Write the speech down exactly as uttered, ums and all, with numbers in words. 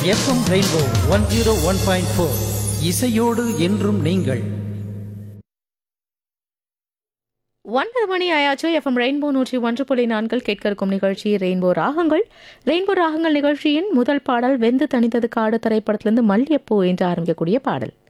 FM rainbow one zero one point four இசையோடு என்றும் நீங்கள். ஒன்பது மணி ஆயாச்சு. எஃப்எம் ரெயின்போ நூற்றி ஒன்று புள்ளி நான்கில் கேட்க இருக்கும் நிகழ்ச்சி ரெயின்போ ராகங்கள். ரெயின்போ ராகங்கள் நிகழ்ச்சியின் முதல் பாடல் வெந்து தணித்தது காடு திரைப்படத்திலிருந்து மல்லியப்பூ என்று ஆரம்பிக்கக்கூடிய பாடல்.